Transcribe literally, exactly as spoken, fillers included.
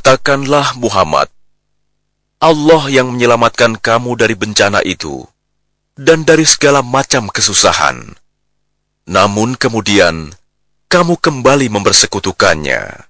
Katakanlah Muhammad, Allah yang menyelamatkan kamu dari bencana itu dan dari segala macam kesusahan. Namun kemudian, kamu kembali mempersekutukannya.